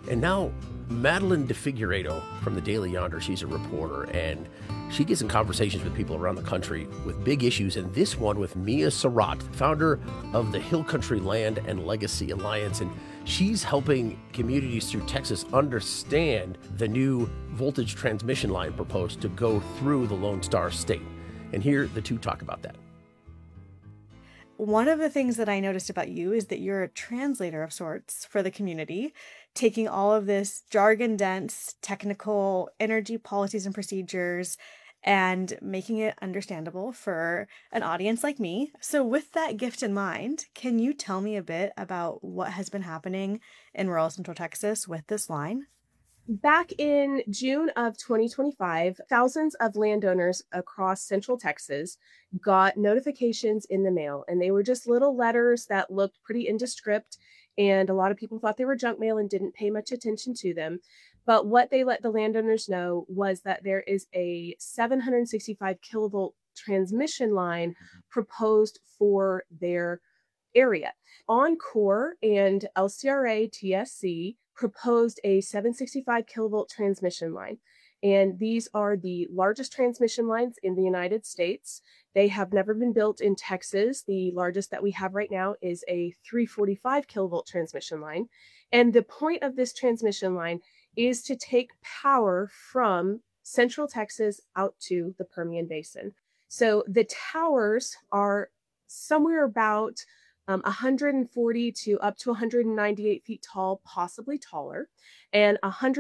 And now, Madeline DeFigueiredo from the Daily Yonder, she's a reporter, and she gets in conversations with people around the country with big issues, and this one with Mia Surratt, founder of the Hill Country Land and Legacy Alliance, and she's helping communities through Texas understand the new voltage transmission line proposed to go through the Lone Star State. And here the two talk about that. One of the things that I noticed about you is that you're a translator of sorts for the community, taking all of this jargon-dense, technical energy policies and procedures and making it understandable for an audience like me. So with that gift in mind, can you tell me a bit about what has been happening in rural Central Texas with this line? Back in June of 2025, thousands of landowners across Central Texas got notifications in the mail, and they were just little letters that looked pretty indescript, and a lot of people thought they were junk mail and didn't pay much attention to them. But what they let the landowners know was that there is a 765 kilovolt transmission line proposed for their area. Oncor and LCRA TSC proposed a 765 kilovolt transmission line. And these are the largest transmission lines in the United States. They have never been built in Texas. The largest that we have right now is a 345 kilovolt transmission line. And the point of this transmission line is to take power from Central Texas out to the Permian Basin. So the towers are somewhere about 140 to up to 198 feet tall, possibly taller, and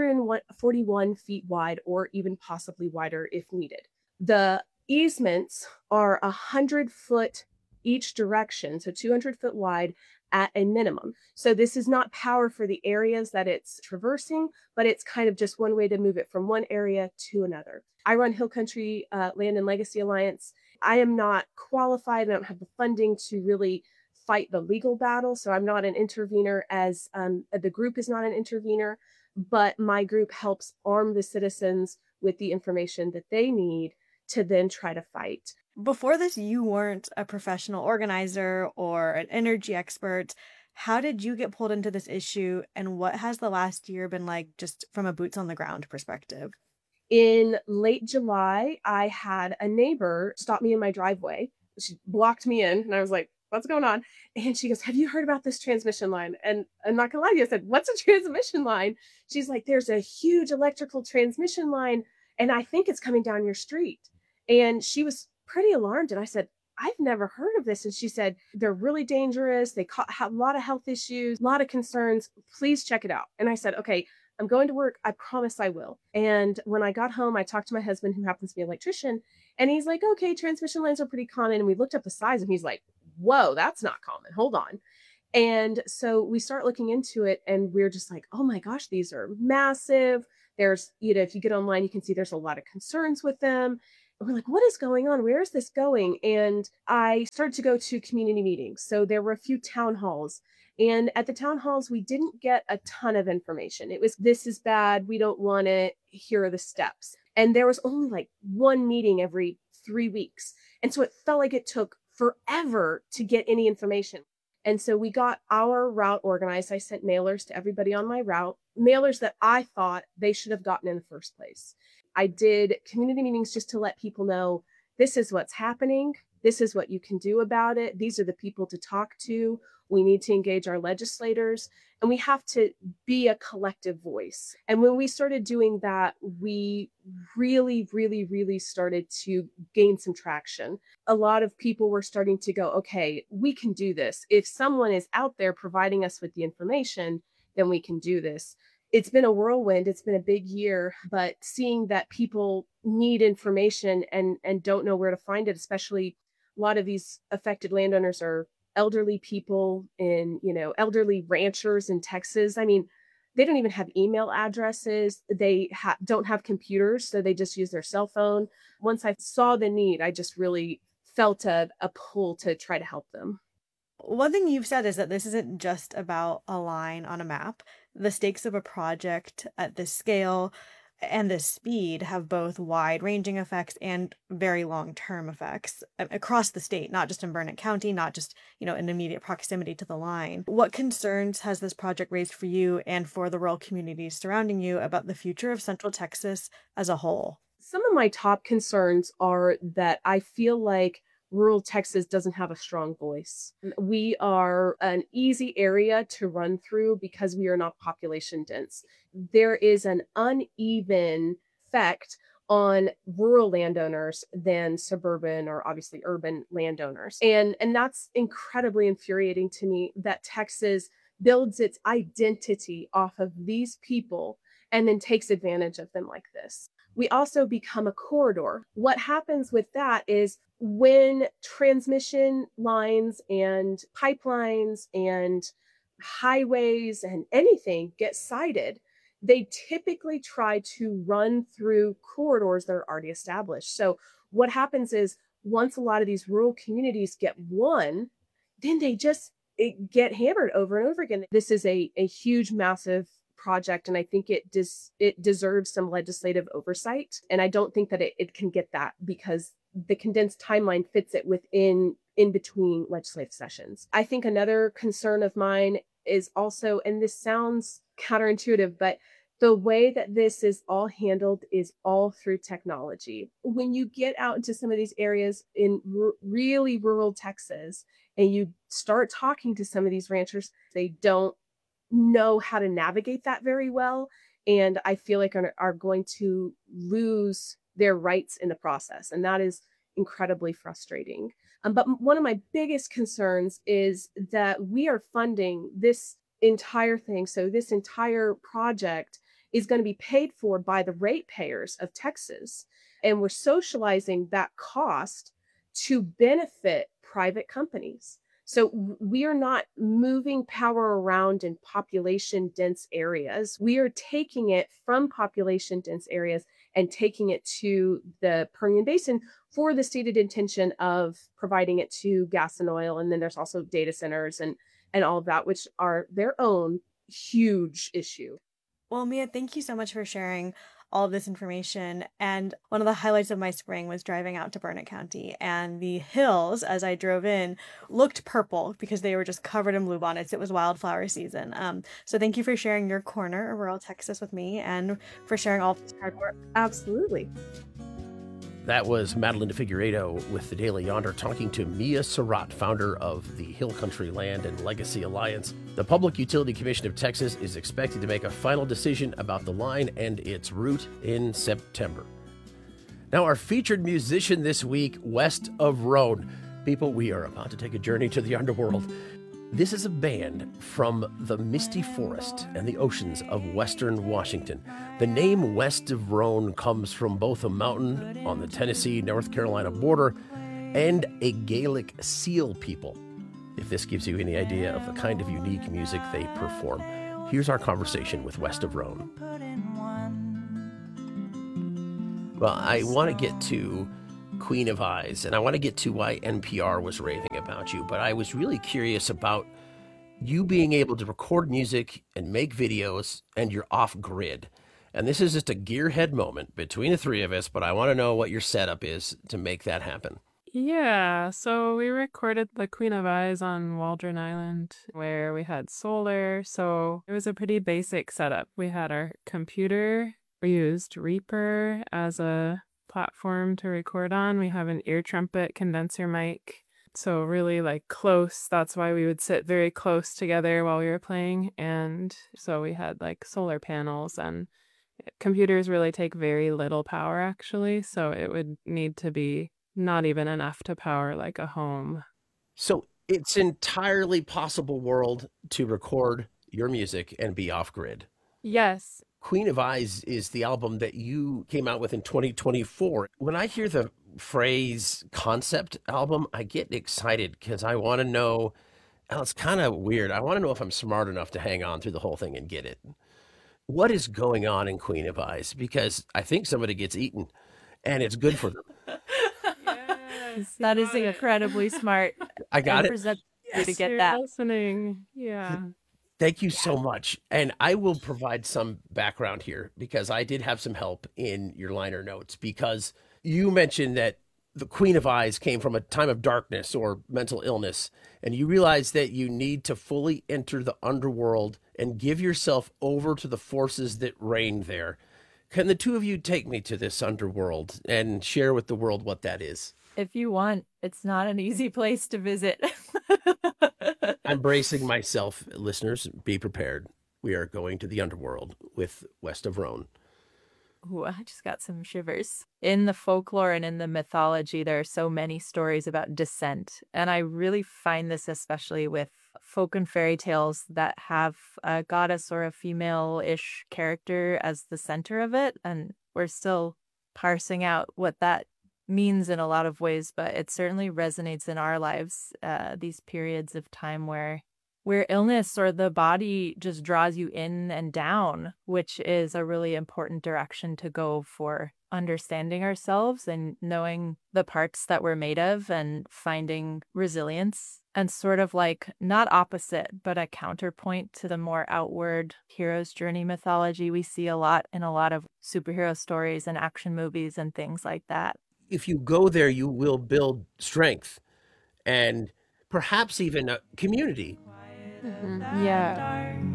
141 feet wide, or even possibly wider if needed. The easements are 100 foot each direction, so 200 foot wide at a minimum. So this is not power for the areas that it's traversing, but it's kind of just one way to move it from one area to another. I run Hill Country Land and Legacy Alliance. I am not qualified. I don't have the funding to really fight the legal battle. So I'm not an intervener, as the group is not an intervener, but my group helps arm the citizens with the information that they need to then try to fight. Before this, you weren't a professional organizer or an energy expert. How did you get pulled into this issue, and what has the last year been like just from a boots on the ground perspective? In late July, I had a neighbor stop me in my driveway. She blocked me in, and I was like, what's going on? And she goes, have you heard about this transmission line? And I'm not gonna lie to you, I said, what's a transmission line? She's like, there's a huge electrical transmission line, and I think it's coming down your street. And she was pretty alarmed. And I said, I've never heard of this. And she said, they're really dangerous. They have a lot of health issues, a lot of concerns. Please check it out. And I said, okay, I'm going to work. I promise I will. And when I got home, I talked to my husband, who happens to be an electrician, and he's like, okay, transmission lines are pretty common. And we looked up the size, and he's like, whoa, that's not common. Hold on. And so we start looking into it, and we're just like, oh my gosh, these are massive. There's, if you get online, you can see there's a lot of concerns with them. And we're like, what is going on? Where is this going? And I started to go to community meetings. So there were a few town halls. And at the town halls, we didn't get a ton of information. It was, this is bad. We don't want it. Here are the steps. And there was only like one meeting every 3 weeks. And so it felt like it took forever to get any information. And so we got our route organized. I sent mailers to everybody on my route, mailers that I thought they should have gotten in the first place. I did community meetings just to let people know, this is what's happening. This is what you can do about it. These are the people to talk to. We need to engage our legislators, and we have to be a collective voice. And when we started doing that, we really, really, really started to gain some traction. A lot of people were starting to go, okay, we can do this. If someone is out there providing us with the information, then we can do this. It's been a whirlwind. It's been a big year, but seeing that people need information and don't know where to find it, especially a lot of these affected landowners are elderly people in, elderly ranchers in Texas. I mean, they don't even have email addresses. They don't have computers, so they just use their cell phone. Once I saw the need, I just really felt a pull to try to help them. One thing you've said is that this isn't just about a line on a map. The stakes of a project at this scale and the speed have both wide-ranging effects and very long-term effects across the state, not just in Burnett County, not just, in immediate proximity to the line. What concerns has this project raised for you and for the rural communities surrounding you about the future of Central Texas as a whole? Some of my top concerns are that I feel like rural Texas doesn't have a strong voice. We are an easy area to run through because we are not population dense. There is an uneven effect on rural landowners than suburban or obviously urban landowners. And that's incredibly infuriating to me that Texas builds its identity off of these people and then takes advantage of them like this. We also become a corridor. What happens with that is when transmission lines and pipelines and highways and anything get sited, they typically try to run through corridors that are already established. So what happens is once a lot of these rural communities get one, then they just get hammered over and over again. This is a huge, massive project, and I think it deserves some legislative oversight. And I don't think that it can get that because the condensed timeline fits it in between legislative sessions. I think another concern of mine is also, and this sounds counterintuitive, but the way that this is all handled is all through technology. When you get out into some of these areas in really rural Texas and you start talking to some of these ranchers, they don't know how to navigate that very well. And I feel like are going to lose their rights in the process. And that is incredibly frustrating. But one of my biggest concerns is that we are funding this entire thing. So this entire project is going to be paid for by the ratepayers of Texas. And we're socializing that cost to benefit private companies. So we are not moving power around in population dense areas. We are taking it from population dense areas and taking it to the Permian Basin for the stated intention of providing it to gas and oil. And then there's also data centers and all of that, which are their own huge issue. Well, Mia, thank you so much for sharing all of this information. And one of the highlights of my spring was driving out to Burnett County, and the hills, as I drove in, looked purple because they were just covered in bluebonnets. It was wildflower season. So thank you for sharing your corner of rural Texas with me and for sharing all of this hard work. Absolutely. That was Madeline DeFigueiredo with the Daily Yonder talking to Mia Surratt, founder of the Hill Country Land and Legacy Alliance. The Public Utility Commission of Texas is expected to make a final decision about the line and its route in September. Now, our featured musician this week, West of Rhone. People, we are about to take a journey to the underworld. This is a band from the misty forest and the oceans of western Washington. The name West of Rhone comes from both a mountain on the Tennessee-North Carolina border and a Gaelic seal people, if this gives you any idea of the kind of unique music they perform. Here's our conversation with West of Rhone. Well, I want to get to Queen of Eyes, and I want to get to why NPR was raving about you, but I was really curious about you being able to record music and make videos, and you're off-grid. And this is just a gearhead moment between the three of us, but I want to know what your setup is to make that happen. Yeah, so we recorded the Queen of Eyes on Waldron Island where we had solar, so it was a pretty basic setup. We had our computer, we used Reaper as a platform to record on. We have an ear trumpet condenser mic, so really close. That's why we would sit very close together while we were playing. And so we had solar panels, and computers really take very little power actually, so it would need to be not even enough to power a home. So it's entirely possible world to record your music and be off grid. Yes. Queen of Eyes is the album that you came out with in 2024. When I hear the phrase concept album, I get excited because I want to know, and it's kind of weird, I want to know if I'm smart enough to hang on through the whole thing and get it. What is going on in Queen of Eyes? Because I think somebody gets eaten, and it's good for them. Yes, that is incredibly smart. I got it. Yes. To get that. Listening. Yeah. Thank you so much. And I will provide some background here because I did have some help in your liner notes because you mentioned that the Queen of Eyes came from a time of darkness or mental illness, and you realize that you need to fully enter the underworld and give yourself over to the forces that reign there. Can the two of you take me to this underworld and share with the world what that is? If you want, it's not an easy place to visit. I'm bracing myself, listeners. Be prepared. We are going to the underworld with West of Rhone. Ooh, I just got some shivers. In the folklore and in the mythology, there are so many stories about descent. And I really find this especially with folk and fairy tales that have a goddess or a female-ish character as the center of it. And we're still parsing out what that means in a lot of ways, but it certainly resonates in our lives, these periods of time where illness or the body just draws you in and down, which is a really important direction to go for understanding ourselves and knowing the parts that we're made of and finding resilience, and sort of like not opposite, but a counterpoint to the more outward hero's journey mythology we see a lot in a lot of superhero stories and action movies and things like that. If you go there, you will build strength and perhaps even a community. Yeah.